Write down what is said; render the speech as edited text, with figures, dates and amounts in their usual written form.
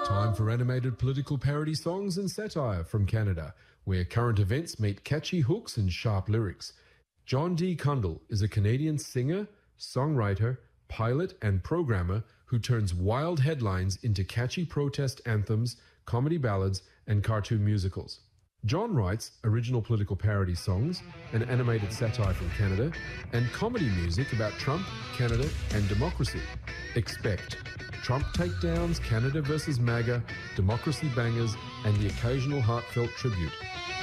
Time for animated political parody songs and satire from Canada, where current events meet catchy hooks and sharp lyrics. John D. Cundall is a Canadian singer, songwriter, pilot and programmer who turns wild headlines into catchy protest anthems, comedy ballads and cartoon musicals. John writes original political parody songs, an animated satire from Canada, and comedy music about Trump, Canada and democracy. Expect Trump takedowns, Canada versus MAGA, democracy bangers, and the occasional heartfelt tribute.